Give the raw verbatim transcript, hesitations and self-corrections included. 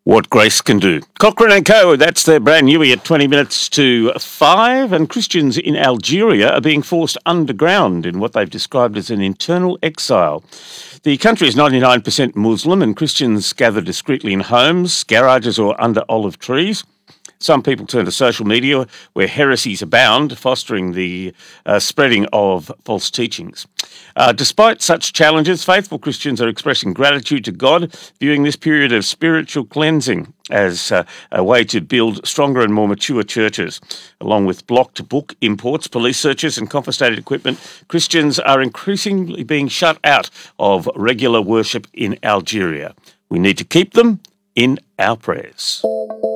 What grace can do. Cochrane and Co, that's their brand newie at twenty minutes to five, and Christians in Algeria are being forced underground in what they've described as an internal exile. The country is ninety-nine percent Muslim, and Christians gather discreetly in homes, garages or under olive trees. Some people turn to social media where heresies abound, fostering the uh, spreading of false teachings. Uh, despite such challenges, faithful Christians are expressing gratitude to God, viewing this period of spiritual cleansing as uh, a way to build stronger and more mature churches. Along with blocked book imports, police searches and confiscated equipment, Christians are increasingly being shut out of regular worship in Algeria. We need to keep them in our prayers.